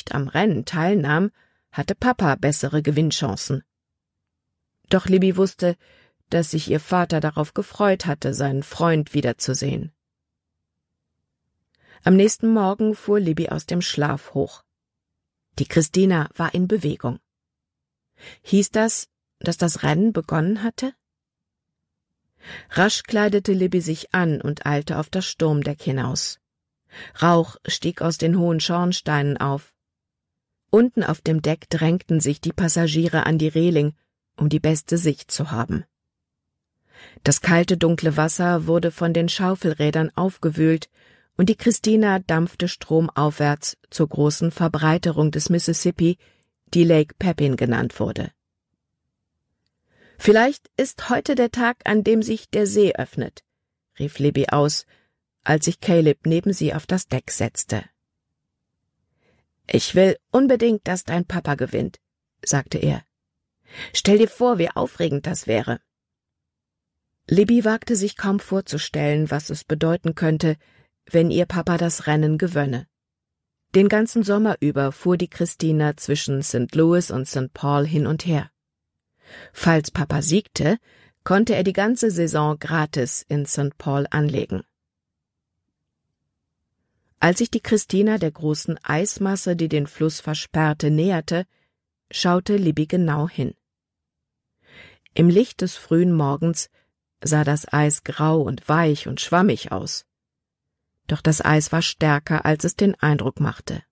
nicht am Rennen teilnahm, hatte Papa bessere Gewinnchancen. Doch Libby wusste, dass sich ihr Vater darauf gefreut hatte, seinen Freund wiederzusehen. Am nächsten Morgen fuhr Libby aus dem Schlaf hoch. Die Christina war in Bewegung. Hieß das, dass das Rennen begonnen hatte? Rasch kleidete Libby sich an und eilte auf das Sturmdeck hinaus. Rauch stieg aus den hohen Schornsteinen auf. Unten auf dem Deck drängten sich die Passagiere an die Reling, um die beste Sicht zu haben. Das kalte, dunkle Wasser wurde von den Schaufelrädern aufgewühlt, und die Christina dampfte stromaufwärts zur großen Verbreiterung des Mississippi, die Lake Pepin genannt wurde. »Vielleicht ist heute der Tag, an dem sich der See öffnet«, rief Libby aus, als sich Caleb neben sie auf das Deck setzte. »Ich will unbedingt, dass dein Papa gewinnt«, sagte er. »Stell dir vor, wie aufregend das wäre.« Libby wagte sich kaum vorzustellen, was es bedeuten könnte, wenn ihr Papa das Rennen gewönne. Den ganzen Sommer über fuhr die Christina zwischen St. Louis und St. Paul hin und her. Falls Papa siegte, konnte er die ganze Saison gratis in St. Paul anlegen. Als sich die Christina der großen Eismasse, die den Fluss versperrte, näherte, schaute Libby genau hin. Im Licht des frühen Morgens sah das Eis grau und weich und schwammig aus. Doch das Eis war stärker, als es den Eindruck machte.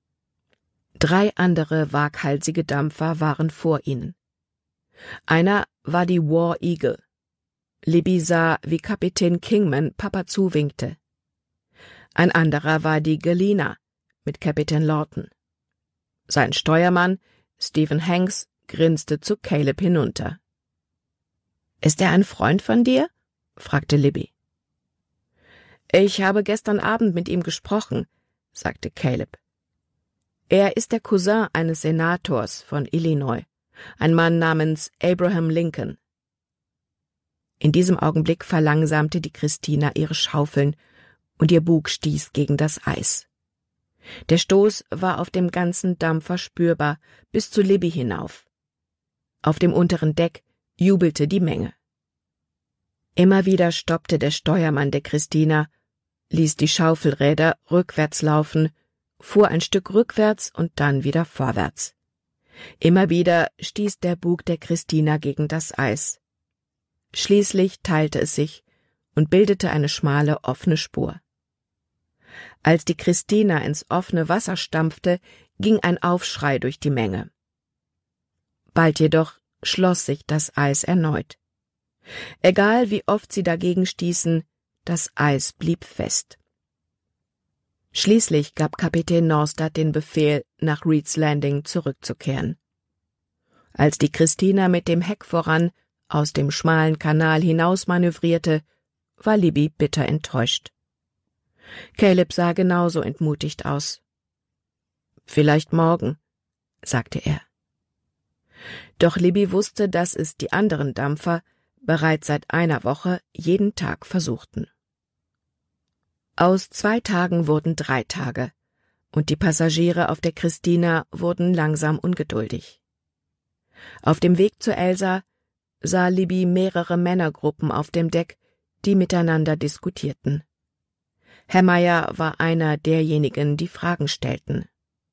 3 andere waghalsige Dampfer waren vor ihnen. Einer war die War Eagle. Libby sah, wie Kapitän Kingman Papa zuwinkte. Ein anderer war die Galena mit Kapitän Lawton. Sein Steuermann, Stephen Hanks, grinste zu Caleb hinunter. »Ist er ein Freund von dir?« fragte Libby. »Ich habe gestern Abend mit ihm gesprochen«, sagte Caleb. »Er ist der Cousin eines Senators von Illinois, ein Mann namens Abraham Lincoln.« In diesem Augenblick verlangsamte die Christina ihre Schaufeln, und ihr Bug stieß gegen das Eis. Der Stoß war auf dem ganzen Dampfer spürbar, bis zu Libby hinauf. Auf dem unteren Deck jubelte die Menge. Immer wieder stoppte der Steuermann der Christina, ließ die Schaufelräder rückwärts laufen, fuhr ein Stück rückwärts und dann wieder vorwärts. Immer wieder stieß der Bug der Christina gegen das Eis. Schließlich teilte es sich und bildete eine schmale, offene Spur. Als die Christina ins offene Wasser stampfte, ging ein Aufschrei durch die Menge. Bald jedoch schloss sich das Eis erneut. Egal wie oft sie dagegen stießen, das Eis blieb fest. Schließlich gab Kapitän Norstad den Befehl, nach Reeds Landing zurückzukehren. Als die Christina mit dem Heck voran aus dem schmalen Kanal hinaus manövrierte, war Libby bitter enttäuscht. Caleb sah genauso entmutigt aus. »Vielleicht morgen«, sagte er. Doch Libby wusste, dass es die anderen Dampfer bereits seit einer Woche jeden Tag versuchten. Aus 2 Tagen wurden 3 Tage, und die Passagiere auf der Christina wurden langsam ungeduldig. Auf dem Weg zur Elsa sah Libby mehrere Männergruppen auf dem Deck, die miteinander diskutierten. Herr Meyer war einer derjenigen, die Fragen stellten.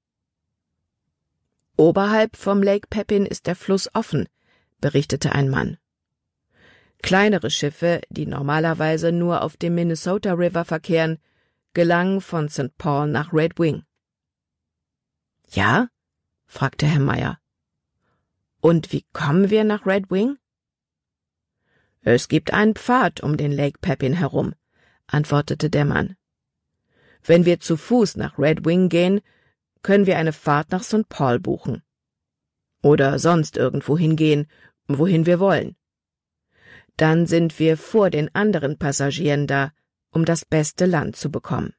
»Oberhalb vom Lake Pepin ist der Fluss offen«, berichtete ein Mann. Kleinere Schiffe, die normalerweise nur auf dem Minnesota River verkehren, gelangen von St. Paul nach Red Wing. »Ja?« fragte Herr Meyer. »Und wie kommen wir nach Red Wing?« »Es gibt einen Pfad um den Lake Pepin herum«, antwortete der Mann. »Wenn wir zu Fuß nach Red Wing gehen, können wir eine Fahrt nach St. Paul buchen. Oder sonst irgendwo hingehen, wohin wir wollen. Dann sind wir vor den anderen Passagieren da, um das beste Land zu bekommen.«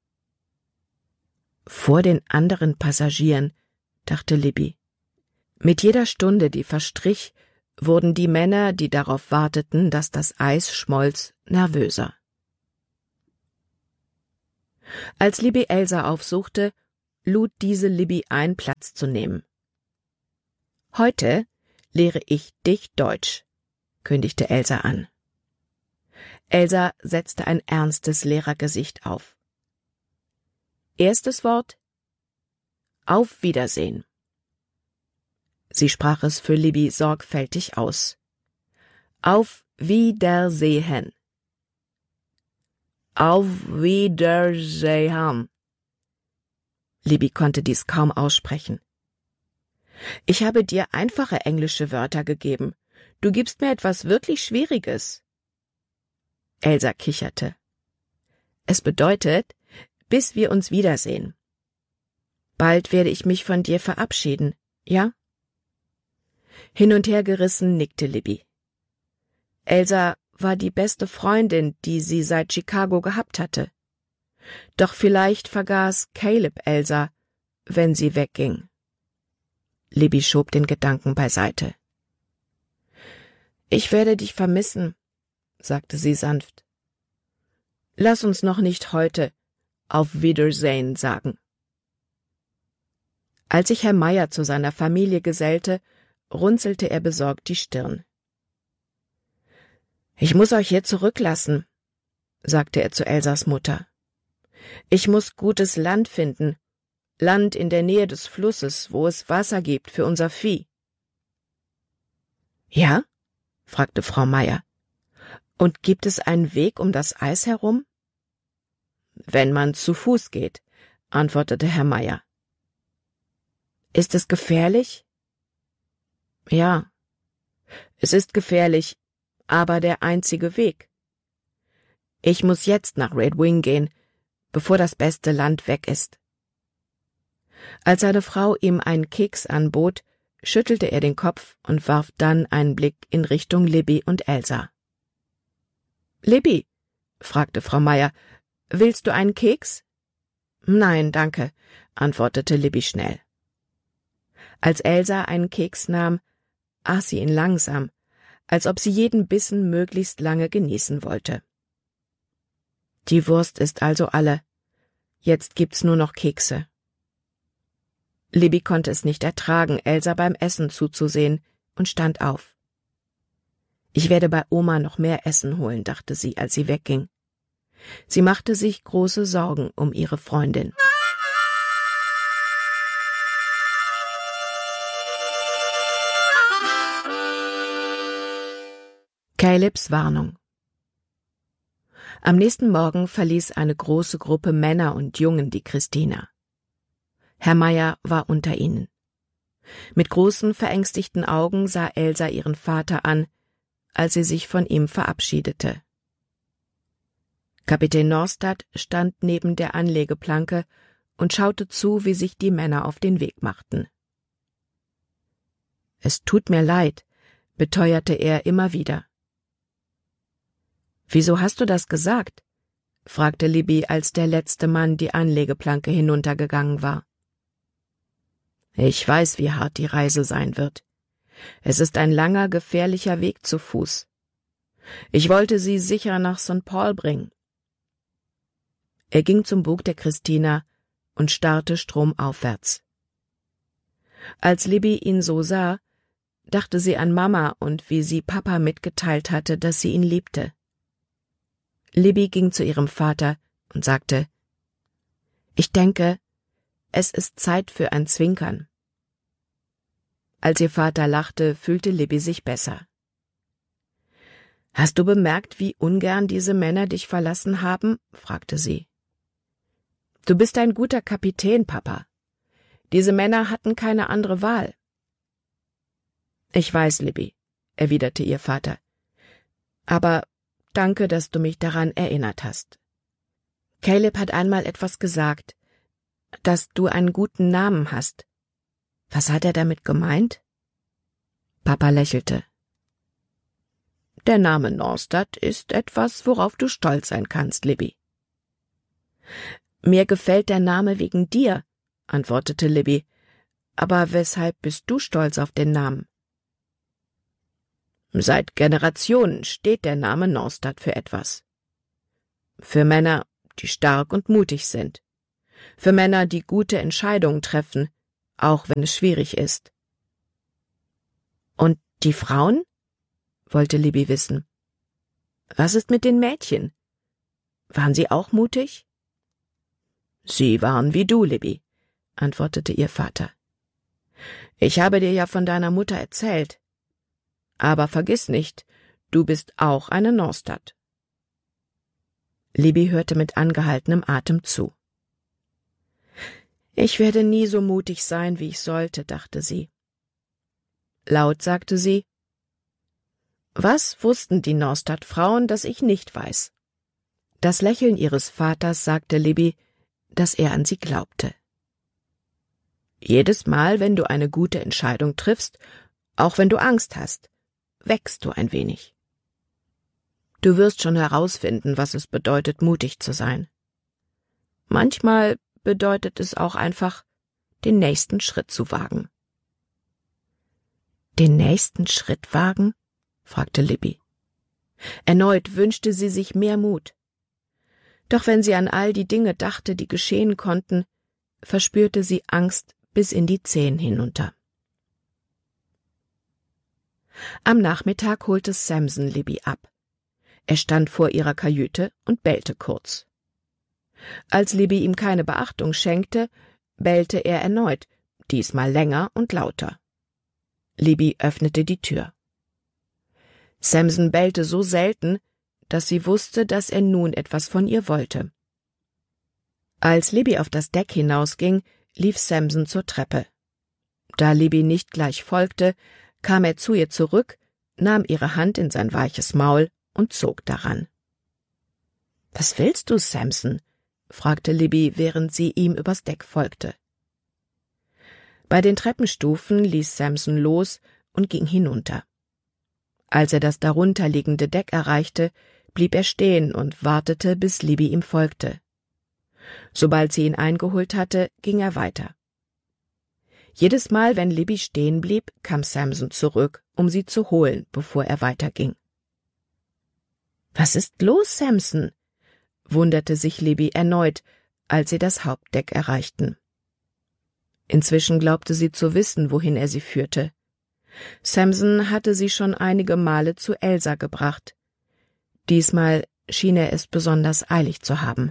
»Vor den anderen Passagieren«, dachte Libby. Mit jeder Stunde, die verstrich, wurden die Männer, die darauf warteten, dass das Eis schmolz, nervöser. Als Libby Elsa aufsuchte, lud diese Libby ein, Platz zu nehmen. »Heute lehre ich dich Deutsch«, kündigte Elsa an. Elsa setzte ein ernstes Lehrergesicht auf. Erstes Wort: Auf Wiedersehen. Sie sprach es für Libby sorgfältig aus. Auf Wiedersehen. Auf Wiedersehen. Libby konnte dies kaum aussprechen. »Ich habe dir einfache englische Wörter gegeben. Du gibst mir etwas wirklich Schwieriges.« Elsa kicherte. »Es bedeutet, bis wir uns wiedersehen. Bald werde ich mich von dir verabschieden, ja?« Hin und her gerissen nickte Libby. Elsa war die beste Freundin, die sie seit Chicago gehabt hatte. Doch vielleicht vergaß Caleb Elsa, wenn sie wegging. Libby schob den Gedanken beiseite. »Ich werde dich vermissen«, sagte sie sanft. »Lass uns noch nicht heute auf Wiedersehen sagen.« Als sich Herr Meyer zu seiner Familie gesellte, runzelte er besorgt die Stirn. »Ich muss euch hier zurücklassen«, sagte er zu Elsas Mutter. »Ich muss gutes Land finden, Land in der Nähe des Flusses, wo es Wasser gibt für unser Vieh.« »Ja?«, fragte Frau Meyer. »Und gibt es einen Weg um das Eis herum?« »Wenn man zu Fuß geht«, antwortete Herr Meyer. »Ist es gefährlich?« »Ja, es ist gefährlich, aber der einzige Weg. Ich muss jetzt nach Red Wing gehen, bevor das beste Land weg ist.« Als seine Frau ihm einen Keks anbot, schüttelte er den Kopf und warf dann einen Blick in Richtung Libby und Elsa. »Libby«, fragte Frau Meyer, »willst du einen Keks?« »Nein, danke«, antwortete Libby schnell. Als Elsa einen Keks nahm, aß sie ihn langsam, als ob sie jeden Bissen möglichst lange genießen wollte. »Die Wurst ist also alle. Jetzt gibt's nur noch Kekse.« Libby konnte es nicht ertragen, Elsa beim Essen zuzusehen, und stand auf. »Ich werde bei Oma noch mehr Essen holen«, dachte sie, als sie wegging. Sie machte sich große Sorgen um ihre Freundin. Calebs Warnung. Am nächsten Morgen verließ eine große Gruppe Männer und Jungen die Christina. Herr Meyer war unter ihnen. Mit großen, verängstigten Augen sah Elsa ihren Vater an, als sie sich von ihm verabschiedete. Kapitän Norstad stand neben der Anlegeplanke und schaute zu, wie sich die Männer auf den Weg machten. »Es tut mir leid«, beteuerte er immer wieder. »Wieso hast du das gesagt?«, fragte Libby, als der letzte Mann die Anlegeplanke hinuntergegangen war. »Ich weiß, wie hart die Reise sein wird. Es ist ein langer, gefährlicher Weg zu Fuß. Ich wollte sie sicher nach St. Paul bringen.« Er ging zum Bug der Christina und starrte stromaufwärts. Als Libby ihn so sah, dachte sie an Mama und wie sie Papa mitgeteilt hatte, dass sie ihn liebte. Libby ging zu ihrem Vater und sagte, »Ich denke, es ist Zeit für ein Zwinkern.« Als ihr Vater lachte, fühlte Libby sich besser. »Hast du bemerkt, wie ungern diese Männer dich verlassen haben?« fragte sie. »Du bist ein guter Kapitän, Papa. Diese Männer hatten keine andere Wahl.« »Ich weiß, Libby«, erwiderte ihr Vater. »Aber danke, dass du mich daran erinnert hast. Caleb hat einmal etwas gesagt, dass du einen guten Namen hast. Was hat er damit gemeint?« Papa lächelte. »Der Name Norstad ist etwas, worauf du stolz sein kannst, Libby.« »Mir gefällt der Name wegen dir«, antwortete Libby. »Aber weshalb bist du stolz auf den Namen?« »Seit Generationen steht der Name Norstad für etwas. Für Männer, die stark und mutig sind. Für Männer, die gute Entscheidungen treffen, auch wenn es schwierig ist. Und die Frauen? Wollte Libby wissen. Was ist mit den Mädchen? Waren sie auch mutig? Sie waren wie du, Libby, antwortete ihr Vater. Ich habe dir ja von deiner Mutter erzählt. Aber vergiss nicht, du bist auch eine Norstad. Libby hörte mit angehaltenem Atem zu. Ich werde nie so mutig sein, wie ich sollte, dachte sie. Laut sagte sie, was wussten die Norstad-Frauen, das ich nicht weiß? Das Lächeln ihres Vaters sagte Libby, dass er an sie glaubte. Jedes Mal, wenn du eine gute Entscheidung triffst, auch wenn du Angst hast, wächst du ein wenig. Du wirst schon herausfinden, was es bedeutet, mutig zu sein. Manchmal bedeutet es auch einfach, den nächsten Schritt zu wagen. Den nächsten Schritt wagen? Fragte Libby. Erneut wünschte sie sich mehr Mut. Doch wenn sie an all die Dinge dachte, die geschehen konnten, verspürte sie Angst bis in die Zehen hinunter. Am Nachmittag holte Samson Libby ab. Er stand vor ihrer Kajüte und bellte kurz. Als Libby ihm keine Beachtung schenkte, bellte er erneut, diesmal länger und lauter. Libby öffnete die Tür. Samson bellte so selten, dass sie wusste, dass er nun etwas von ihr wollte. Als Libby auf das Deck hinausging, lief Samson zur Treppe. Da Libby nicht gleich folgte, kam er zu ihr zurück, nahm ihre Hand in sein weiches Maul und zog daran. »Was willst du, Samson?« fragte Libby, während sie ihm übers Deck folgte. Bei den Treppenstufen ließ Samson los und ging hinunter. Als er das darunterliegende Deck erreichte, blieb er stehen und wartete, bis Libby ihm folgte. Sobald sie ihn eingeholt hatte, ging er weiter. Jedes Mal, wenn Libby stehen blieb, kam Samson zurück, um sie zu holen, bevor er weiterging. »Was ist los, Samson?« wunderte sich Libby erneut, als sie das Hauptdeck erreichten. Inzwischen glaubte sie zu wissen, wohin er sie führte. Samson hatte sie schon einige Male zu Elsa gebracht. Diesmal schien er es besonders eilig zu haben.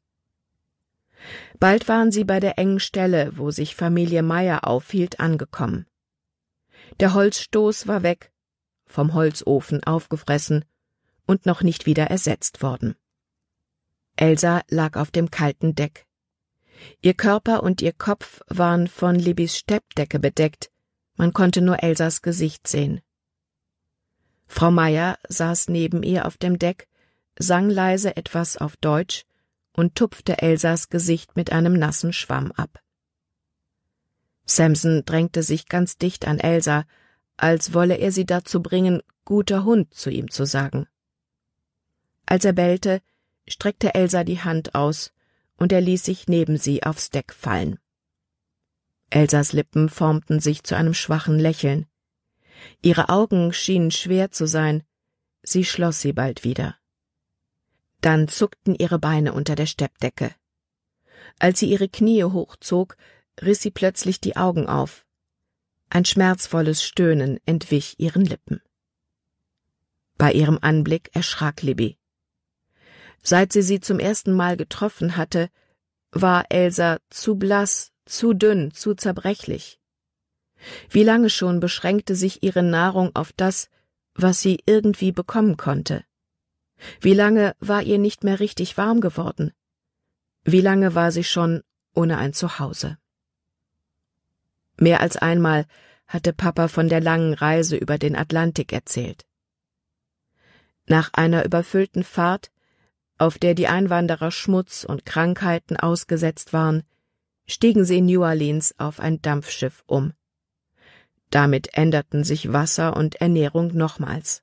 Bald waren sie bei der engen Stelle, wo sich Familie Meyer aufhielt, angekommen. Der Holzstoß war weg, vom Holzofen aufgefressen und noch nicht wieder ersetzt worden. Elsa lag auf dem kalten Deck. Ihr Körper und ihr Kopf waren von Libbys Steppdecke bedeckt, man konnte nur Elsas Gesicht sehen. Frau Meyer saß neben ihr auf dem Deck, sang leise etwas auf Deutsch und tupfte Elsas Gesicht mit einem nassen Schwamm ab. Samson drängte sich ganz dicht an Elsa, als wolle er sie dazu bringen, »guter Hund« zu ihm zu sagen. Als er bellte, streckte Elsa die Hand aus, und er ließ sich neben sie aufs Deck fallen. Elsas Lippen formten sich zu einem schwachen Lächeln. Ihre Augen schienen schwer zu sein, sie schloss sie bald wieder. Dann zuckten ihre Beine unter der Steppdecke. Als sie ihre Knie hochzog, riss sie plötzlich die Augen auf. Ein schmerzvolles Stöhnen entwich ihren Lippen. Bei ihrem Anblick erschrak Libby. Seit sie zum ersten Mal getroffen hatte, war Elsa zu blass, zu dünn, zu zerbrechlich. Wie lange schon beschränkte sich ihre Nahrung auf das, was sie irgendwie bekommen konnte? Wie lange war ihr nicht mehr richtig warm geworden? Wie lange war sie schon ohne ein Zuhause? Mehr als einmal hatte Papa von der langen Reise über den Atlantik erzählt. Nach einer überfüllten Fahrt, auf der die Einwanderer Schmutz und Krankheiten ausgesetzt waren, stiegen sie in New Orleans auf ein Dampfschiff um. Damit änderten sich Wasser und Ernährung nochmals.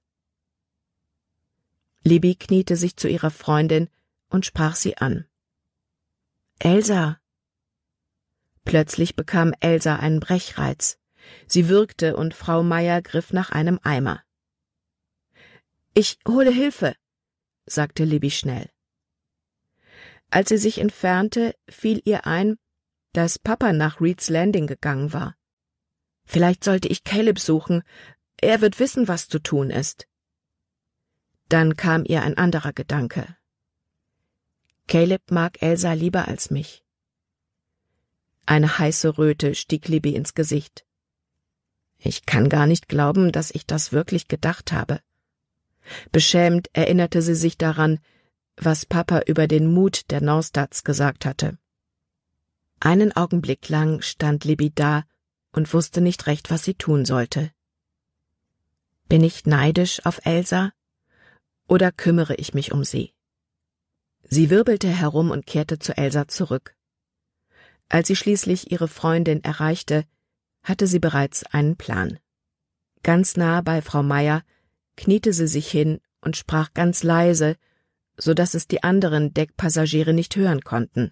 Libby kniete sich zu ihrer Freundin und sprach sie an. »Elsa!« Plötzlich bekam Elsa einen Brechreiz. Sie würgte und Frau Meyer griff nach einem Eimer. »Ich hole Hilfe«, sagte Libby schnell. Als sie sich entfernte, fiel ihr ein, dass Papa nach Reed's Landing gegangen war. Vielleicht sollte ich Caleb suchen, er wird wissen, was zu tun ist. Dann kam ihr ein anderer Gedanke. Caleb mag Elsa lieber als mich. Eine heiße Röte stieg Libby ins Gesicht. Ich kann gar nicht glauben, dass ich das wirklich gedacht habe. Beschämt erinnerte sie sich daran, was Papa über den Mut der Norstadts gesagt hatte. Einen Augenblick lang stand Libby da und wusste nicht recht, was sie tun sollte. Bin ich neidisch auf Elsa oder kümmere ich mich um sie? Sie wirbelte herum und kehrte zu Elsa zurück. Als sie schließlich ihre Freundin erreichte, hatte sie bereits einen Plan. Ganz nah bei Frau Meyer kniete sie sich hin und sprach ganz leise, so dass es die anderen Deckpassagiere nicht hören konnten.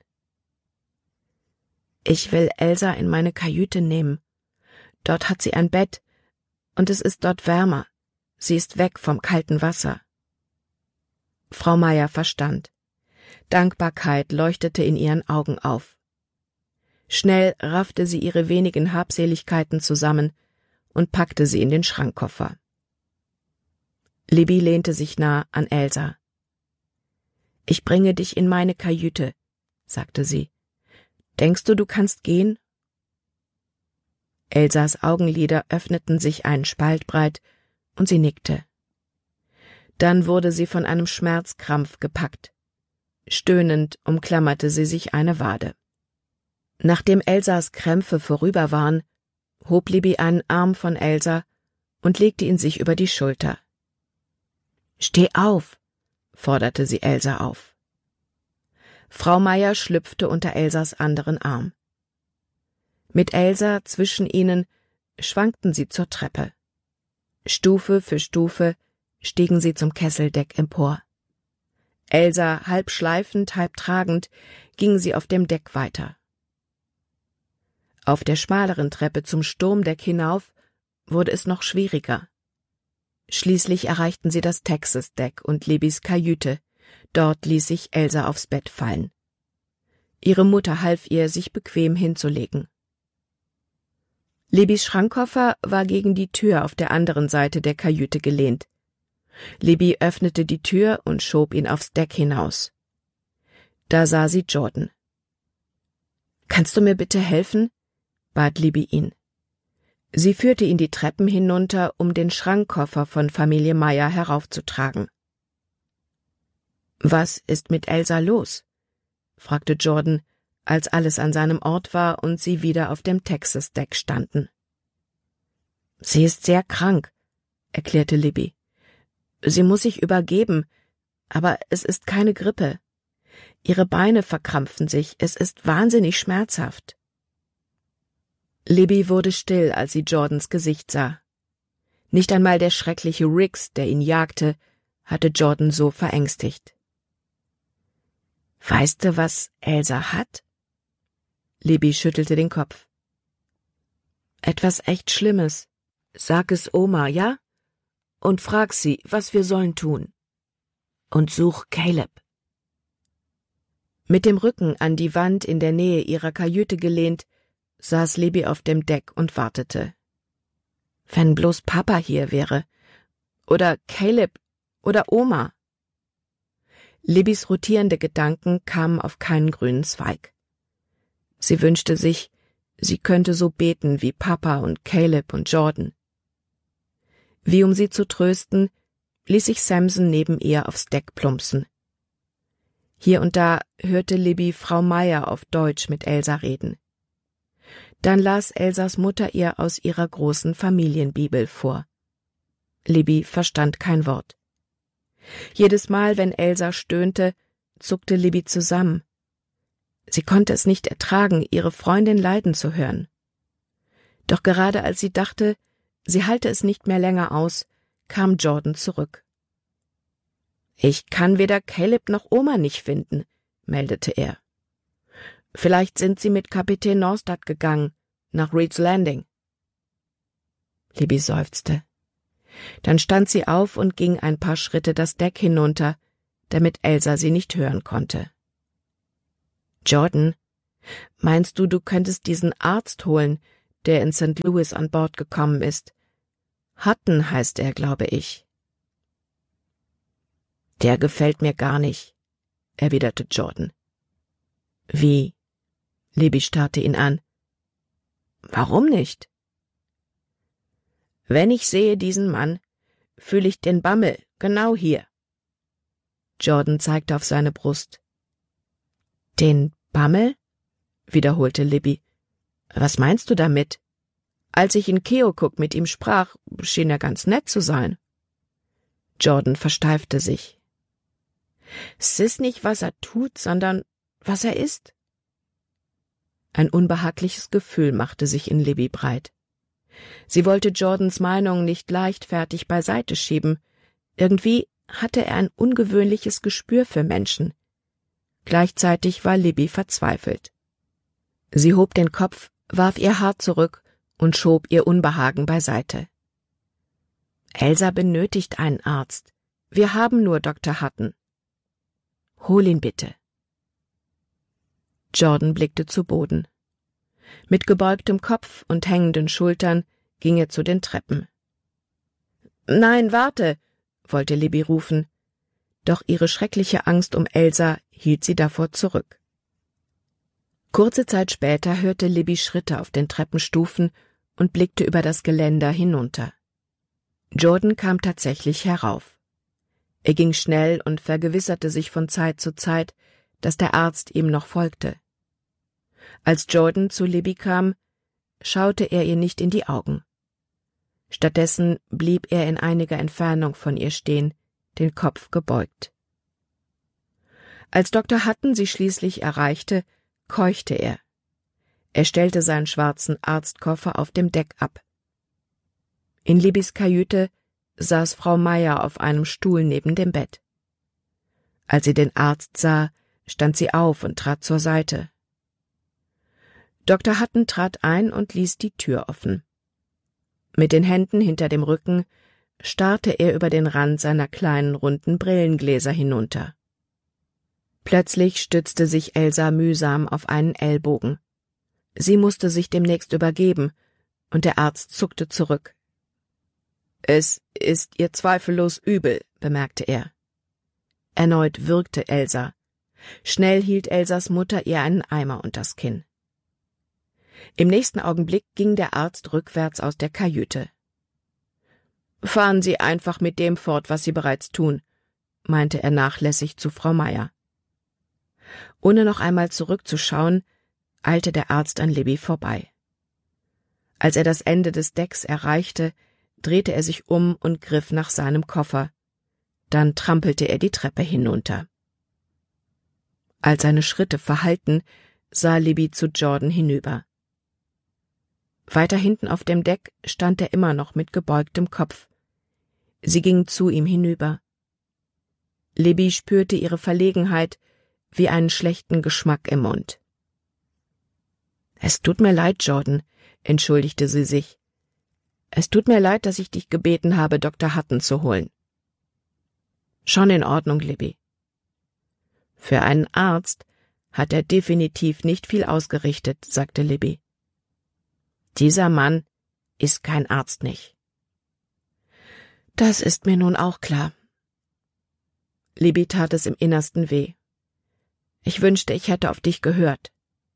Ich will Elsa in meine Kajüte nehmen. Dort hat sie ein Bett, und es ist dort wärmer. Sie ist weg vom kalten Wasser. Frau Meyer verstand. Dankbarkeit leuchtete in ihren Augen auf. Schnell raffte sie ihre wenigen Habseligkeiten zusammen und packte sie in den Schrankkoffer. Libby lehnte sich nah an Elsa. »Ich bringe dich in meine Kajüte«, sagte sie. »Denkst du, du kannst gehen?« Elsas Augenlider öffneten sich einen Spalt breit, und sie nickte. Dann wurde sie von einem Schmerzkrampf gepackt. Stöhnend umklammerte sie sich eine Wade. Nachdem Elsas Krämpfe vorüber waren, hob Libby einen Arm von Elsa und legte ihn sich über die Schulter. »Steh auf«, forderte sie Elsa auf. Frau Meyer schlüpfte unter Elsas anderen Arm. Mit Elsa zwischen ihnen schwankten sie zur Treppe. Stufe für Stufe stiegen sie zum Kesseldeck empor. Elsa, halb schleifend, halb tragend, ging sie auf dem Deck weiter. Auf der schmaleren Treppe zum Sturmdeck hinauf wurde es noch schwieriger. Schließlich erreichten sie das Texas-Deck und Libbys Kajüte. Dort ließ sich Elsa aufs Bett fallen. Ihre Mutter half ihr, sich bequem hinzulegen. Libbys Schrankkoffer war gegen die Tür auf der anderen Seite der Kajüte gelehnt. Libby öffnete die Tür und schob ihn aufs Deck hinaus. Da sah sie Jordan. »Kannst du mir bitte helfen?« bat Libby ihn. Sie führte ihn die Treppen hinunter, um den Schrankkoffer von Familie Meyer heraufzutragen. »Was ist mit Elsa los?« fragte Jordan, als alles an seinem Ort war und sie wieder auf dem Texas-Deck standen. »Sie ist sehr krank«, erklärte Libby. »Sie muss sich übergeben, aber es ist keine Grippe. Ihre Beine verkrampfen sich, es ist wahnsinnig schmerzhaft.« Libby wurde still, als sie Jordans Gesicht sah. Nicht einmal der schreckliche Riggs, der ihn jagte, hatte Jordan so verängstigt. »Weißt du, was Elsa hat?« Libby schüttelte den Kopf. »Etwas echt Schlimmes. Sag es Oma, ja? Und frag sie, was wir sollen tun. Und such Caleb.« Mit dem Rücken an die Wand in der Nähe ihrer Kajüte gelehnt, saß Libby auf dem Deck und wartete. Wenn bloß Papa hier wäre. Oder Caleb. Oder Oma. Libbys rotierende Gedanken kamen auf keinen grünen Zweig. Sie wünschte sich, sie könnte so beten wie Papa und Caleb und Jordan. Wie um sie zu trösten, ließ sich Samson neben ihr aufs Deck plumpsen. Hier und da hörte Libby Frau Meyer auf Deutsch mit Elsa reden. Dann las Elsas Mutter ihr aus ihrer großen Familienbibel vor. Libby verstand kein Wort. Jedes Mal, wenn Elsa stöhnte, zuckte Libby zusammen. Sie konnte es nicht ertragen, ihre Freundin leiden zu hören. Doch gerade als sie dachte, sie halte es nicht mehr länger aus, kam Jordan zurück. »Ich kann weder Caleb noch Oma nicht finden«, meldete er. »Vielleicht sind sie mit Kapitän Norstad gegangen, nach Reed's Landing.« Libby seufzte. Dann stand sie auf und ging ein paar Schritte das Deck hinunter, damit Elsa sie nicht hören konnte. Jordan, meinst du, du könntest diesen Arzt holen, der in St. Louis an Bord gekommen ist? Hutton heißt er, glaube ich. Der gefällt mir gar nicht, erwiderte Jordan. Wie? Libby starrte ihn an. Warum nicht? Wenn ich sehe diesen Mann, fühle ich den Bammel, genau hier. Jordan zeigte auf seine Brust. Den Bammel? Wiederholte Libby. Was meinst du damit? Als ich in Keokuk mit ihm sprach, schien er ganz nett zu sein. Jordan versteifte sich. Es ist nicht, was er tut, sondern was er ist. Ein unbehagliches Gefühl machte sich in Libby breit. Sie wollte Jordans Meinung nicht leichtfertig beiseite schieben. Irgendwie hatte er ein ungewöhnliches Gespür für Menschen. Gleichzeitig war Libby verzweifelt. Sie hob den Kopf, warf ihr Haar zurück und schob ihr Unbehagen beiseite. Elsa benötigt einen Arzt. Wir haben nur Dr. Hutton. Hol ihn bitte. Jordan blickte zu Boden. Mit gebeugtem Kopf und hängenden Schultern ging er zu den Treppen. »Nein, warte«, wollte Libby rufen, doch ihre schreckliche Angst um Elsa hielt sie davor zurück. Kurze Zeit später hörte Libby Schritte auf den Treppenstufen und blickte über das Geländer hinunter. Jordan kam tatsächlich herauf. Er ging schnell und vergewisserte sich von Zeit zu Zeit, dass der Arzt ihm noch folgte. Als Jordan zu Libby kam, schaute er ihr nicht in die Augen. Stattdessen blieb er in einiger Entfernung von ihr stehen, den Kopf gebeugt. Als Dr. Hutton sie schließlich erreichte, keuchte er. Er stellte seinen schwarzen Arztkoffer auf dem Deck ab. In Libbys Kajüte saß Frau Meyer auf einem Stuhl neben dem Bett. Als sie den Arzt sah, stand sie auf und trat zur Seite. Dr. Hutton trat ein und ließ die Tür offen. Mit den Händen hinter dem Rücken starrte er über den Rand seiner kleinen, runden Brillengläser hinunter. Plötzlich stützte sich Elsa mühsam auf einen Ellbogen. Sie musste sich demnächst übergeben, und der Arzt zuckte zurück. »Es ist ihr zweifellos übel«, bemerkte er. Erneut würgte Elsa. Schnell hielt Elsas Mutter ihr einen Eimer unters Kinn. Im nächsten Augenblick ging der Arzt rückwärts aus der Kajüte. »Fahren Sie einfach mit dem fort, was Sie bereits tun«, meinte er nachlässig zu Frau Meyer. Ohne noch einmal zurückzuschauen, eilte der Arzt an Libby vorbei. Als er das Ende des Decks erreichte, drehte er sich um und griff nach seinem Koffer. Dann trampelte er die Treppe hinunter. Als seine Schritte verhallten, sah Libby zu Jordan hinüber. Weiter hinten auf dem Deck stand er immer noch mit gebeugtem Kopf. Sie ging zu ihm hinüber. Libby spürte ihre Verlegenheit wie einen schlechten Geschmack im Mund. »Es tut mir leid, Jordan«, entschuldigte sie sich. »Es tut mir leid, dass ich dich gebeten habe, Dr. Hutton zu holen.« »Schon in Ordnung, Libby.« »Für einen Arzt hat er definitiv nicht viel ausgerichtet«, sagte Libby. »Dieser Mann ist kein Arzt nicht.« »Das ist mir nun auch klar.« Libby tat es im Innersten weh. »Ich wünschte, ich hätte auf dich gehört.«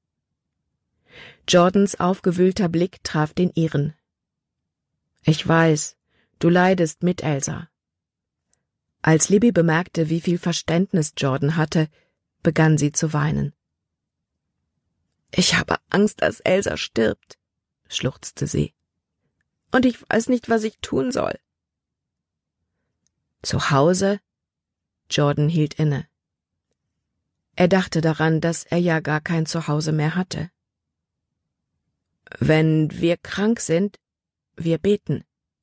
Jordans aufgewühlter Blick traf den ihren. »Ich weiß, du leidest mit Elsa.« Als Libby bemerkte, wie viel Verständnis Jordan hatte, begann sie zu weinen. »Ich habe Angst, dass Elsa stirbt«, schluchzte sie. »Und ich weiß nicht, was ich tun soll.« »Zu Hause?« Jordan hielt inne. Er dachte daran, dass er ja gar kein Zuhause mehr hatte. »Wenn wir krank sind, wir beten.«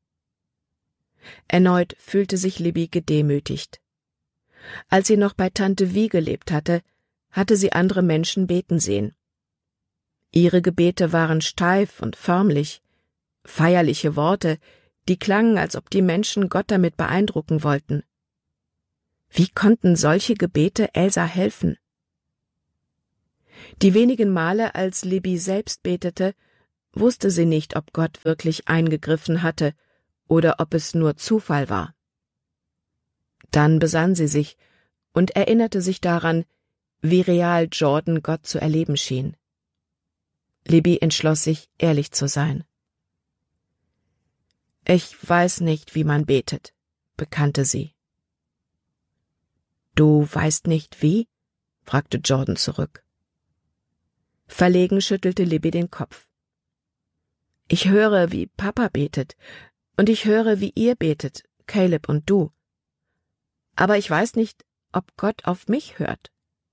Erneut fühlte sich Libby gedemütigt. Als sie noch bei Tante Vie gelebt hatte, hatte sie andere Menschen beten sehen. Ihre Gebete waren steif und förmlich, feierliche Worte, die klangen, als ob die Menschen Gott damit beeindrucken wollten. Wie konnten solche Gebete Elsa helfen? Die wenigen Male, als Libby selbst betete, wusste sie nicht, ob Gott wirklich eingegriffen hatte oder ob es nur Zufall war. Dann besann sie sich und erinnerte sich daran, wie real Jordan Gott zu erleben schien. Libby entschloss sich, ehrlich zu sein. »Ich weiß nicht, wie man betet«, bekannte sie. »Du weißt nicht, wie?« fragte Jordan zurück. Verlegen schüttelte Libby den Kopf. »Ich höre, wie Papa betet, und ich höre, wie ihr betet, Caleb und du. Aber ich weiß nicht, ob Gott auf mich hört.«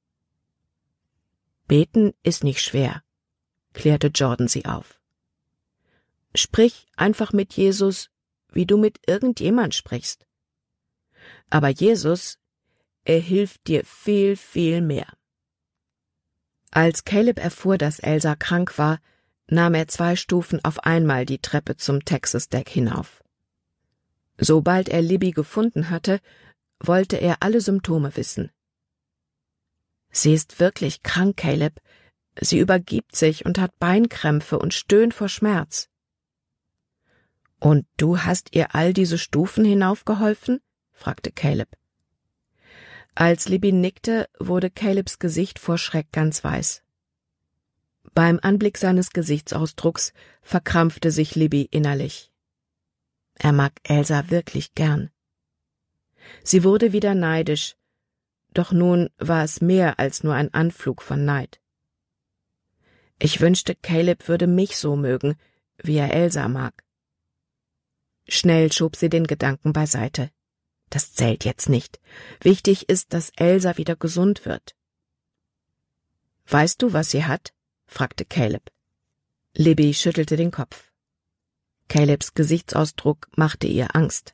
»Beten ist nicht schwer«, klärte Jordan sie auf. »Sprich einfach mit Jesus, wie du mit irgendjemand sprichst. Aber Jesus, er hilft dir viel, viel mehr.« Als Caleb erfuhr, dass Elsa krank war, nahm er 2 Stufen auf einmal die Treppe zum Texas Deck hinauf. Sobald er Libby gefunden hatte, wollte er alle Symptome wissen. »Sie ist wirklich krank, Caleb. Sie übergibt sich und hat Beinkrämpfe und stöhnt vor Schmerz.« »Und du hast ihr all diese Stufen hinaufgeholfen?« fragte Caleb. Als Libby nickte, wurde Calebs Gesicht vor Schreck ganz weiß. Beim Anblick seines Gesichtsausdrucks verkrampfte sich Libby innerlich. Er mag Elsa wirklich gern. Sie wurde wieder neidisch, doch nun war es mehr als nur ein Anflug von Neid. Ich wünschte, Caleb würde mich so mögen, wie er Elsa mag. Schnell schob sie den Gedanken beiseite. Das zählt jetzt nicht. Wichtig ist, dass Elsa wieder gesund wird. »Weißt du, was sie hat?« fragte Caleb. Libby schüttelte den Kopf. Calebs Gesichtsausdruck machte ihr Angst.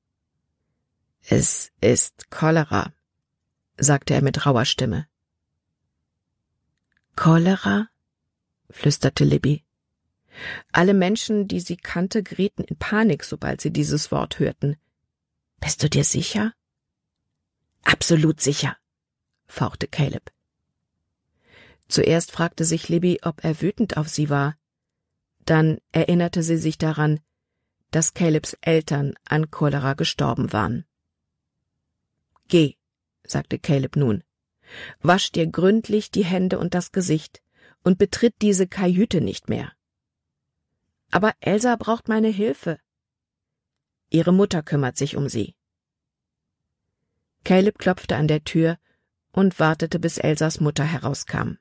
»Es ist Cholera«, sagte er mit rauer Stimme. »Cholera?«, flüsterte Libby. Alle Menschen, die sie kannte, gerieten in Panik, sobald sie dieses Wort hörten. »Bist du dir sicher?« »Absolut sicher«, fauchte Caleb. Zuerst fragte sich Libby, ob er wütend auf sie war. Dann erinnerte sie sich daran, dass Calebs Eltern an Cholera gestorben waren. »Geh«, sagte Caleb nun, »wasch dir gründlich die Hände und das Gesicht und betritt diese Kajüte nicht mehr.« »Aber Elsa braucht meine Hilfe.« »Ihre Mutter kümmert sich um sie.« Caleb klopfte an der Tür und wartete, bis Elsas Mutter herauskam.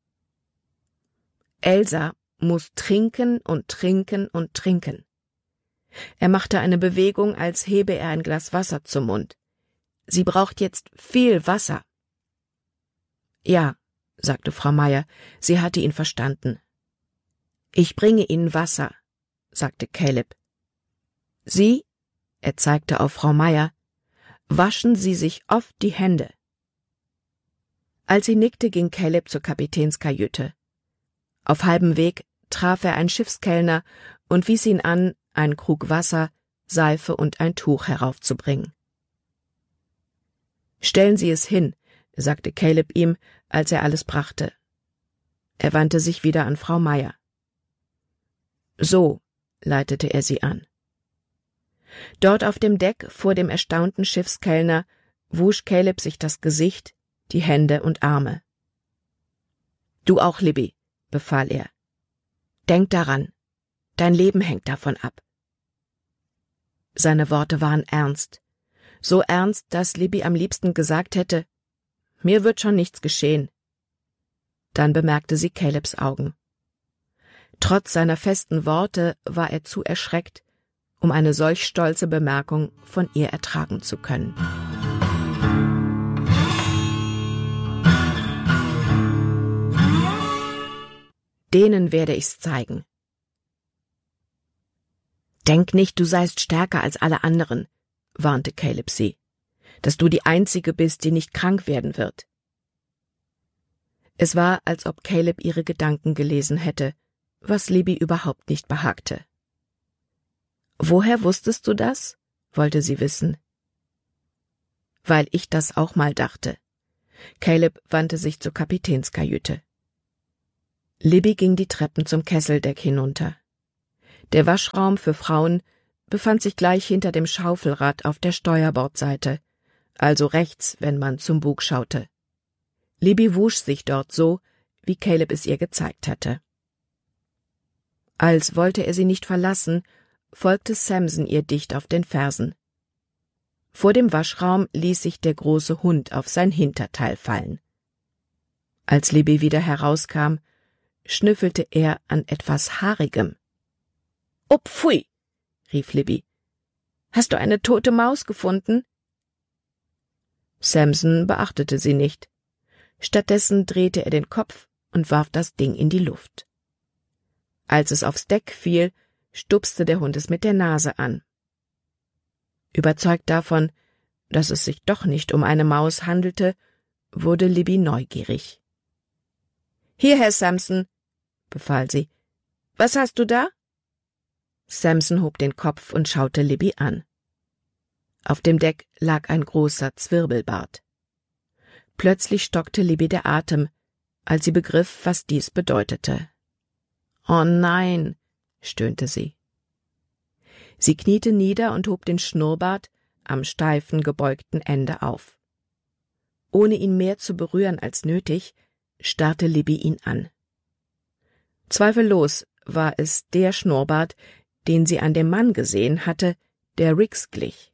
Elsa muss trinken und trinken und trinken. Er machte eine Bewegung, als hebe er ein Glas Wasser zum Mund. Sie braucht jetzt viel Wasser. »Ja«, sagte Frau Meier, sie hatte ihn verstanden. »Ich bringe Ihnen Wasser«, sagte Caleb. »Sie«, er zeigte auf Frau Meier, »waschen Sie sich oft die Hände.« Als sie nickte, ging Caleb zur Kapitänskajüte. Auf halbem Weg traf er einen Schiffskellner und wies ihn an, einen Krug Wasser, Seife und ein Tuch heraufzubringen. »Stellen Sie es hin«, sagte Caleb ihm, als er alles brachte. Er wandte sich wieder an Frau Meier. »So«, leitete er sie an. Dort auf dem Deck vor dem erstaunten Schiffskellner wusch Caleb sich das Gesicht, die Hände und Arme. »Du auch, Libby«, befahl er. »Denk daran, dein Leben hängt davon ab.« Seine Worte waren ernst, so ernst, dass Libby am liebsten gesagt hätte, »Mir wird schon nichts geschehen.« Dann bemerkte sie Calebs Augen. Trotz seiner festen Worte war er zu erschreckt, um eine solch stolze Bemerkung von ihr ertragen zu können. »Denen werde ich's zeigen.« »Denk nicht, du seist stärker als alle anderen«, warnte Caleb sie, »dass du die Einzige bist, die nicht krank werden wird.« Es war, als ob Caleb ihre Gedanken gelesen hätte, was Libby überhaupt nicht behagte. »Woher wusstest du das?« wollte sie wissen. »Weil ich das auch mal dachte.« Caleb wandte sich zur Kapitänskajüte. Libby ging die Treppen zum Kesseldeck hinunter. Der Waschraum für Frauen befand sich gleich hinter dem Schaufelrad auf der Steuerbordseite, also rechts, wenn man zum Bug schaute. Libby wusch sich dort so, wie Caleb es ihr gezeigt hatte. Als wollte er sie nicht verlassen, folgte Samson ihr dicht auf den Fersen. Vor dem Waschraum ließ sich der große Hund auf sein Hinterteil fallen. Als Libby wieder herauskam, schnüffelte er an etwas Haarigem. »Oh, pfui«, rief Libby. »Hast du eine tote Maus gefunden?« Samson beachtete sie nicht. Stattdessen drehte er den Kopf und warf das Ding in die Luft. Als es aufs Deck fiel, stupste der Hund es mit der Nase an. Überzeugt davon, dass es sich doch nicht um eine Maus handelte, wurde Libby neugierig. »Hierher, Samson«, befahl sie. »Was hast du da?« Samson hob den Kopf und schaute Libby an. Auf dem Deck lag ein großer Zwirbelbart. Plötzlich stockte Libby der Atem, als sie begriff, was dies bedeutete. »Oh nein«, stöhnte sie. Sie kniete nieder und hob den Schnurrbart am steifen, gebeugten Ende auf. Ohne ihn mehr zu berühren als nötig, starrte Libby ihn an. Zweifellos war es der Schnurrbart, den sie an dem Mann gesehen hatte, der Rix glich.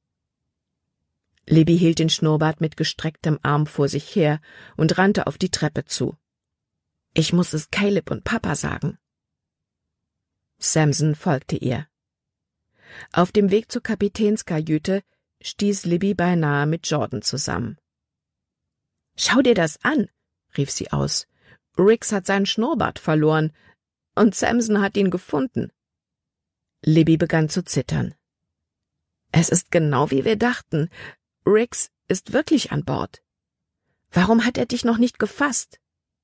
Libby hielt den Schnurrbart mit gestrecktem Arm vor sich her und rannte auf die Treppe zu. »Ich muss es Caleb und Papa sagen.« Samson folgte ihr. Auf dem Weg zur Kapitänskajüte stieß Libby beinahe mit Jordan zusammen. »Schau dir das an«, rief sie aus. »Rix hat seinen Schnurrbart verloren, und Samson hat ihn gefunden.« Libby begann zu zittern. »Es ist genau wie wir dachten. Rix ist wirklich an Bord. Warum hat er dich noch nicht gefasst?«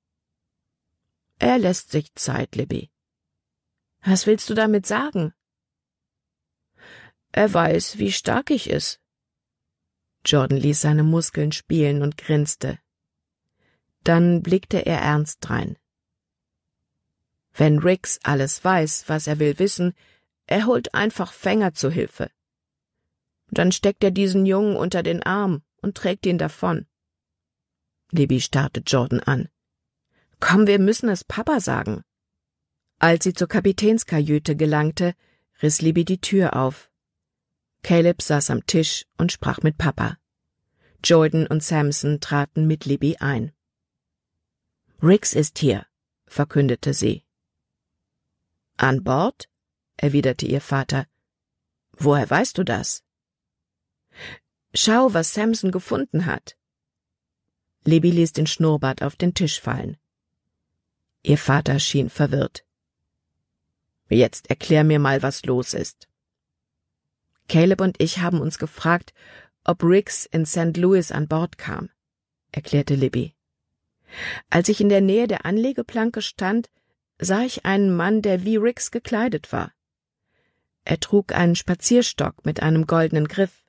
»Er lässt sich Zeit, Libby.« »Was willst du damit sagen?« »Er weiß, wie stark ich ist.« Jordan ließ seine Muskeln spielen und grinste. Dann blickte er ernst drein. »Wenn Rix alles weiß, was er will wissen, er holt einfach Fänger zu Hilfe. Dann steckt er diesen Jungen unter den Arm und trägt ihn davon.« Libby starrte Jordan an. »Komm, wir müssen es Papa sagen.« Als sie zur Kapitänskajüte gelangte, riss Libby die Tür auf. Caleb saß am Tisch und sprach mit Papa. Jordan und Samson traten mit Libby ein. »Rix ist hier«, verkündete sie. »An Bord?«, erwiderte ihr Vater. »Woher weißt du das?« »Schau, was Samson gefunden hat.« Libby ließ den Schnurrbart auf den Tisch fallen. Ihr Vater schien verwirrt. »Jetzt erklär mir mal, was los ist.« »Caleb und ich haben uns gefragt, ob Rix in St. Louis an Bord kam«, erklärte Libby. »Als ich in der Nähe der Anlegeplanke stand, sah ich einen Mann, der wie Rix gekleidet war. Er trug einen Spazierstock mit einem goldenen Griff.«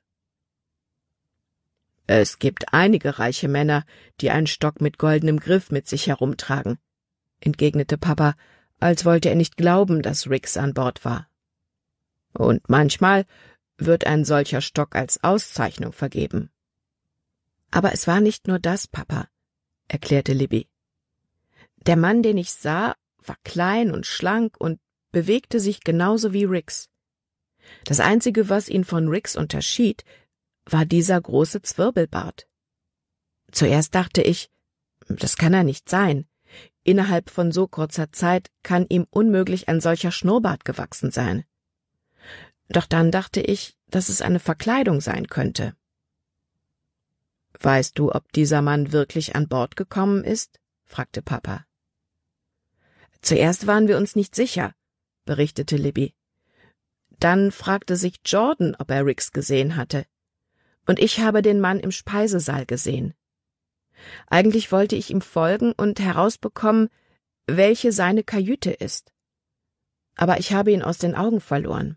»Es gibt einige reiche Männer, die einen Stock mit goldenem Griff mit sich herumtragen«, entgegnete Papa, als wollte er nicht glauben, dass Rix an Bord war. »Und manchmal wird ein solcher Stock als Auszeichnung vergeben.« »Aber es war nicht nur das, Papa«, erklärte Libby. »Der Mann, den ich sah, war klein und schlank und bewegte sich genauso wie Rix. Das Einzige, was ihn von Rix unterschied, war dieser große Zwirbelbart. Zuerst dachte ich, das kann er nicht sein. Innerhalb von so kurzer Zeit kann ihm unmöglich ein solcher Schnurrbart gewachsen sein. Doch dann dachte ich, dass es eine Verkleidung sein könnte.« »Weißt du, ob dieser Mann wirklich an Bord gekommen ist?«, fragte Papa. »Zuerst waren wir uns nicht sicher«, berichtete Libby. »Dann fragte sich Jordan, ob er Rix gesehen hatte. Und ich habe den Mann im Speisesaal gesehen. Eigentlich wollte ich ihm folgen und herausbekommen, welche seine Kajüte ist. Aber ich habe ihn aus den Augen verloren.«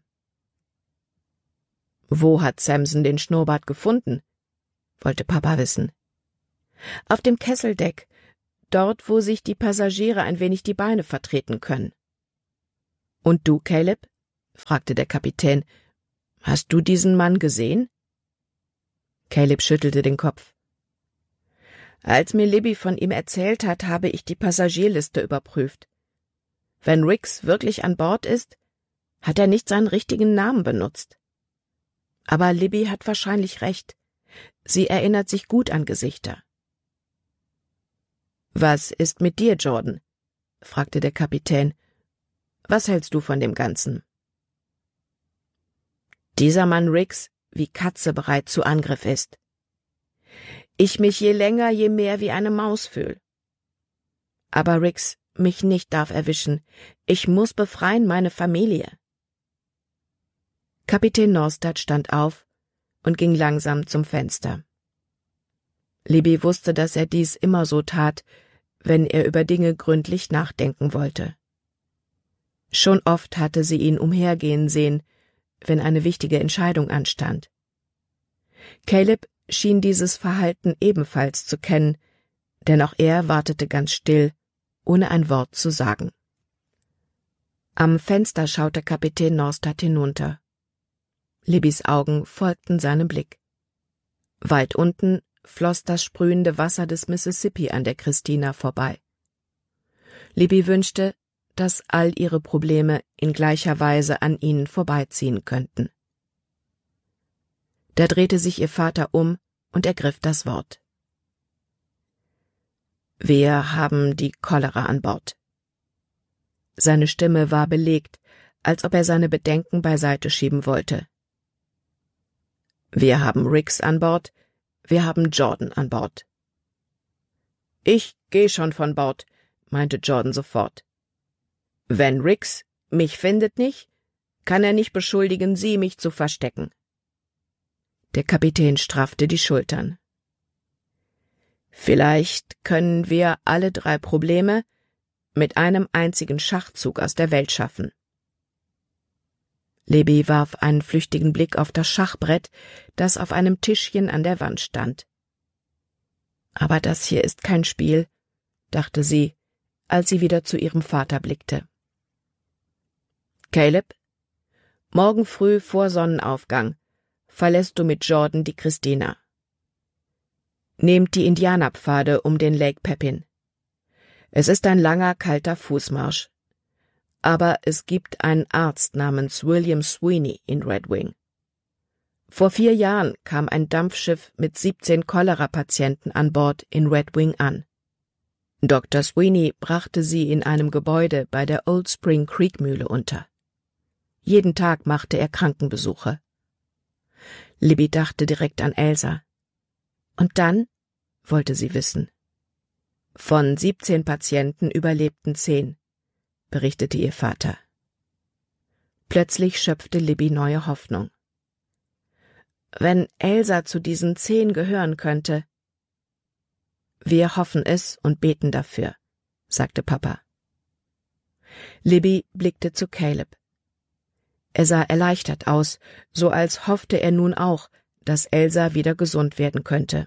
»Wo hat Samson den Schnurrbart gefunden?«, wollte Papa wissen. »Auf dem Kesseldeck. dort, wo sich die Passagiere ein wenig die Beine vertreten können. »Und du, Caleb?« fragte der Kapitän. »Hast du diesen Mann gesehen?« Caleb schüttelte den Kopf. »Als mir Libby von ihm erzählt hat, habe ich die Passagierliste überprüft. Wenn Riggs wirklich an Bord ist, hat er nicht seinen richtigen Namen benutzt. Aber Libby hat wahrscheinlich recht. Sie erinnert sich gut an Gesichter.« »Was ist mit dir, Jordan?« fragte der Kapitän. »Was hältst du von dem Ganzen?« »Dieser Mann Riggs wie Katze bereit zu Angriff ist. Ich mich je länger, je mehr wie eine Maus fühl. Aber Riggs mich nicht darf erwischen. Ich muss befreien meine Familie.« Kapitän Norstad stand auf und ging langsam zum Fenster. Libby wusste, dass er dies immer so tat, wenn er über Dinge gründlich nachdenken wollte. Schon oft hatte sie ihn umhergehen sehen, wenn eine wichtige Entscheidung anstand. Caleb schien dieses Verhalten ebenfalls zu kennen, denn auch er wartete ganz still, ohne ein Wort zu sagen. Am Fenster schaute Kapitän Norstad hinunter. Libbys Augen folgten seinem Blick. Weit unten floss das sprühende Wasser des Mississippi an der Christina vorbei. Libby wünschte, dass all ihre Probleme in gleicher Weise an ihnen vorbeiziehen könnten. Da drehte sich ihr Vater um und ergriff das Wort. »Wir haben die Cholera an Bord.« Seine Stimme war belegt, als ob er seine Bedenken beiseite schieben wollte. »Wir haben Riggs an Bord, wir haben Jordan an Bord.« »Ich geh schon von Bord«, meinte Jordan sofort. »Wenn Riggs mich findet nicht, kann er nicht beschuldigen, Sie mich zu verstecken.« Der Kapitän straffte die Schultern. »Vielleicht können wir alle 3 Probleme mit einem einzigen Schachzug aus der Welt schaffen.« Libby warf einen flüchtigen Blick auf das Schachbrett, das auf einem Tischchen an der Wand stand. »Aber das hier ist kein Spiel«, dachte sie, als sie wieder zu ihrem Vater blickte. »Caleb, morgen früh vor Sonnenaufgang verlässt du mit Jordan die Christina. Nehmt die Indianerpfade um den Lake Pepin. Es ist ein langer, kalter Fußmarsch. Aber es gibt einen Arzt namens William Sweeney in Red Wing. Vor 4 Jahren kam ein Dampfschiff mit 17 Cholera-Patienten an Bord in Red Wing an. Dr. Sweeney brachte sie in einem Gebäude bei der Old Spring Creek Mühle unter. Jeden Tag machte er Krankenbesuche. Libby dachte direkt an Elsa. Und dann wollte sie wissen. Von 17 Patienten überlebten 10, berichtete ihr Vater. Plötzlich schöpfte Libby neue Hoffnung. Wenn Elsa zu diesen 10 gehören könnte. Wir hoffen es und beten dafür, sagte Papa. Libby blickte zu Caleb. Er sah erleichtert aus, so als hoffte er nun auch, dass Elsa wieder gesund werden könnte.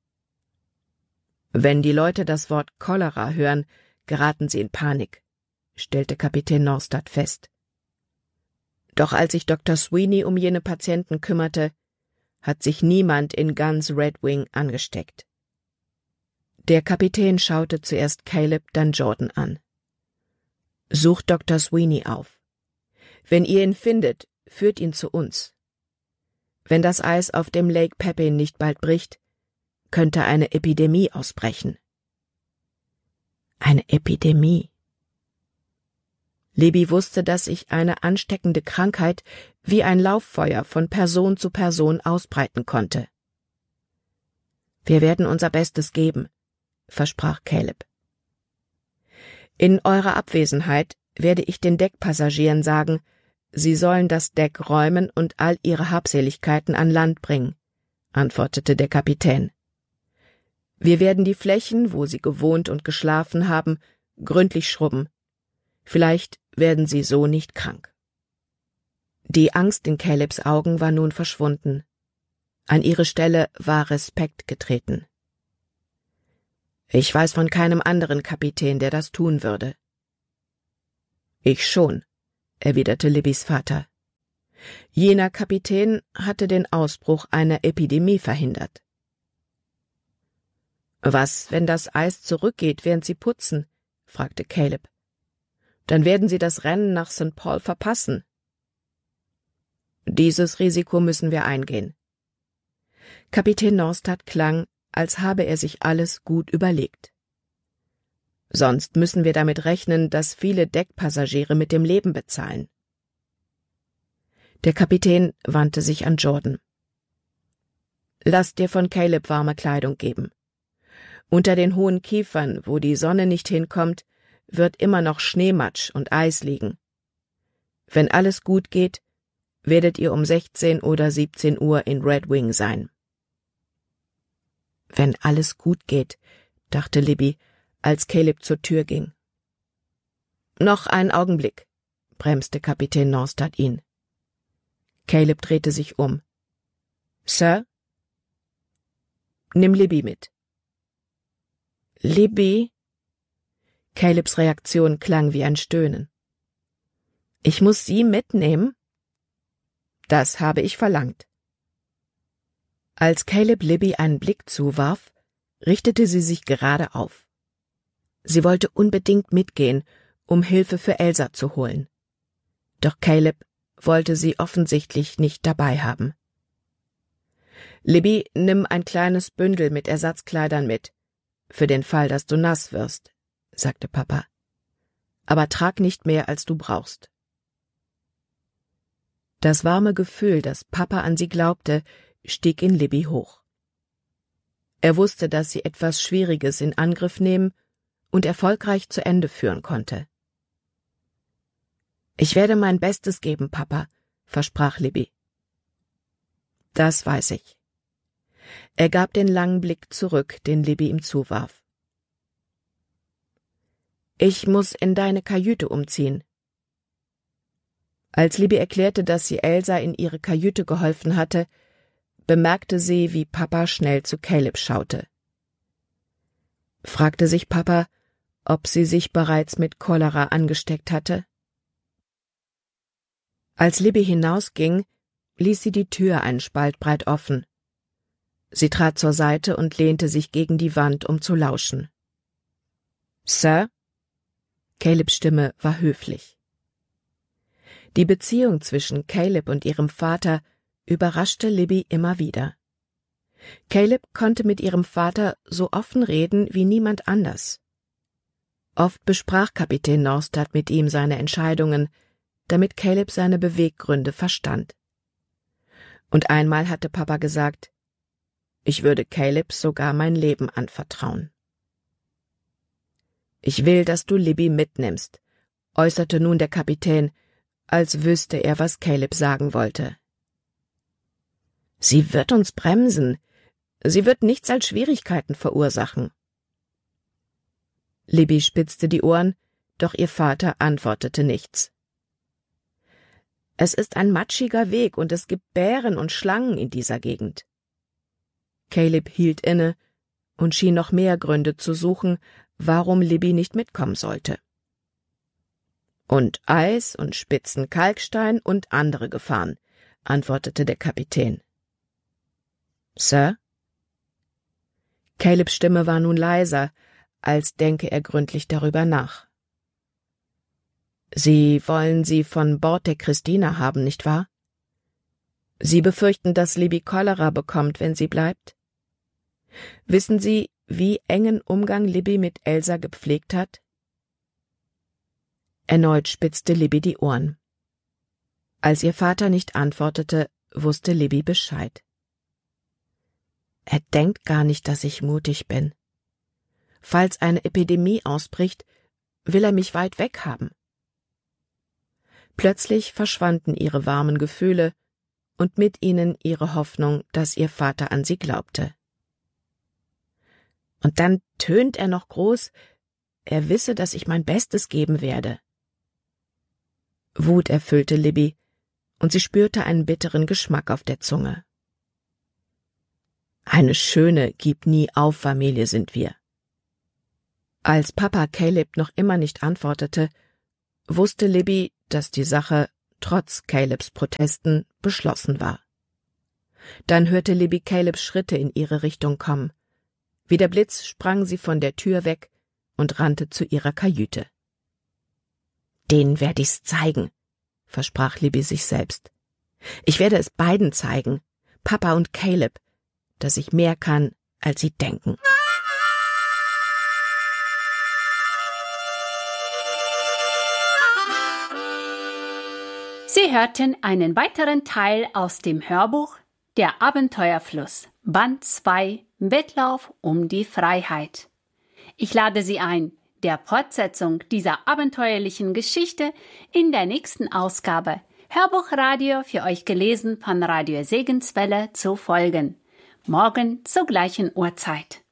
Wenn die Leute das Wort Cholera hören, geraten sie in Panik, stellte Kapitän Norstad fest. Doch als sich Dr. Sweeney um jene Patienten kümmerte, hat sich niemand in ganz Red Wing angesteckt. Der Kapitän schaute zuerst Caleb, dann Jordan an. »Sucht Dr. Sweeney auf. Wenn ihr ihn findet, führt ihn zu uns. Wenn das Eis auf dem Lake Pepin nicht bald bricht, könnte eine Epidemie ausbrechen.« Eine Epidemie. Libby wusste, dass sich eine ansteckende Krankheit wie ein Lauffeuer von Person zu Person ausbreiten konnte. »Wir werden unser Bestes geben«, versprach Caleb. »In eurer Abwesenheit werde ich den Deckpassagieren sagen, sie sollen das Deck räumen und all ihre Habseligkeiten an Land bringen«, antwortete der Kapitän. »Wir werden die Flächen, wo sie gewohnt und geschlafen haben, gründlich schrubben. Vielleicht werden sie so nicht krank.« Die Angst in Calebs Augen war nun verschwunden. An ihre Stelle war Respekt getreten. Ich weiß von keinem anderen Kapitän, der das tun würde. Ich schon, erwiderte Libbys Vater. Jener Kapitän hatte den Ausbruch einer Epidemie verhindert. Was, wenn das Eis zurückgeht, während sie putzen? Fragte Caleb. Dann werden sie das Rennen nach St. Paul verpassen. Dieses Risiko müssen wir eingehen. Kapitän Norstad klang, als habe er sich alles gut überlegt. Sonst müssen wir damit rechnen, dass viele Deckpassagiere mit dem Leben bezahlen. Der Kapitän wandte sich an Jordan. Lass dir von Caleb warme Kleidung geben. Unter den hohen Kiefern, wo die Sonne nicht hinkommt, wird immer noch Schneematsch und Eis liegen. Wenn alles gut geht, werdet ihr um 16 oder 17 Uhr in Red Wing sein. Wenn alles gut geht, dachte Libby, als Caleb zur Tür ging. Noch einen Augenblick, bremste Kapitän Norstad ihn. Caleb drehte sich um. Sir? Nimm Libby mit. Libby? Calebs Reaktion klang wie ein Stöhnen. Ich muss sie mitnehmen? Das habe ich verlangt. Als Caleb Libby einen Blick zuwarf, richtete sie sich gerade auf. Sie wollte unbedingt mitgehen, um Hilfe für Elsa zu holen. Doch Caleb wollte sie offensichtlich nicht dabei haben. Libby, nimm ein kleines Bündel mit Ersatzkleidern mit, für den Fall, dass du nass wirst, sagte Papa. Aber trag nicht mehr, als du brauchst. Das warme Gefühl, dass Papa an sie glaubte, stieg in Libby hoch. Er wusste, dass sie etwas Schwieriges in Angriff nehmen und erfolgreich zu Ende führen konnte. »Ich werde mein Bestes geben, Papa«, versprach Libby. »Das weiß ich.« Er gab den langen Blick zurück, den Libby ihm zuwarf. »Ich muss in deine Kajüte umziehen.« Als Libby erklärte, dass sie Elsa in ihre Kajüte geholfen hatte, bemerkte sie, wie Papa schnell zu Caleb schaute. Fragte sich Papa, ob sie sich bereits mit Cholera angesteckt hatte? Als Libby hinausging, ließ sie die Tür einen Spalt breit offen. Sie trat zur Seite und lehnte sich gegen die Wand, um zu lauschen. »Sir?« Calebs Stimme war höflich. Die Beziehung zwischen Caleb und ihrem Vater überraschte Libby immer wieder. Caleb konnte mit ihrem Vater so offen reden wie niemand anders. Oft besprach Kapitän Norstad mit ihm seine Entscheidungen, damit Caleb seine Beweggründe verstand. Und einmal hatte Papa gesagt, ich würde Caleb sogar mein Leben anvertrauen. »Ich will, dass du Libby mitnimmst«, äußerte nun der Kapitän, als wüsste er, was Caleb sagen wollte. »Sie wird uns bremsen. Sie wird nichts als Schwierigkeiten verursachen.« Libby spitzte die Ohren, doch ihr Vater antwortete nichts. »Es ist ein matschiger Weg und es gibt Bären und Schlangen in dieser Gegend.« Caleb hielt inne und schien noch mehr Gründe zu suchen, warum Libby nicht mitkommen sollte. »Und Eis und spitzen Kalkstein und andere Gefahren«, antwortete der Kapitän. »Sir?« Calebs Stimme war nun leiser, als denke er gründlich darüber nach. »Sie wollen sie von Bord der Christina haben, nicht wahr? Sie befürchten, dass Libby Cholera bekommt, wenn sie bleibt? Wissen Sie, wie engen Umgang Libby mit Elsa gepflegt hat?« Erneut spitzte Libby die Ohren. Als ihr Vater nicht antwortete, wusste Libby Bescheid. Er denkt gar nicht, dass ich mutig bin. Falls eine Epidemie ausbricht, will er mich weit weg haben. Plötzlich verschwanden ihre warmen Gefühle und mit ihnen ihre Hoffnung, dass ihr Vater an sie glaubte. Und dann tönt er noch groß, er wisse, dass ich mein Bestes geben werde. Wut erfüllte Libby, und sie spürte einen bitteren Geschmack auf der Zunge. Eine schöne, Gib-nie-auf-Familie sind wir. Als Papa Caleb noch immer nicht antwortete, wusste Libby, dass die Sache, trotz Calebs Protesten, beschlossen war. Dann hörte Libby Calebs Schritte in ihre Richtung kommen. Wie der Blitz sprang sie von der Tür weg und rannte zu ihrer Kajüte. »Denen werde ich's zeigen«, versprach Libby sich selbst. »Ich werde es beiden zeigen, Papa und Caleb, dass ich mehr kann, als sie denken.« Sie hörten einen weiteren Teil aus dem Hörbuch Der Abenteuerfluss, Band 2, Wettlauf um die Freiheit. Ich lade Sie ein, der Fortsetzung dieser abenteuerlichen Geschichte in der nächsten Ausgabe Hörbuchradio für euch gelesen von Radio Segenswelle zu folgen. Morgen zur gleichen Uhrzeit.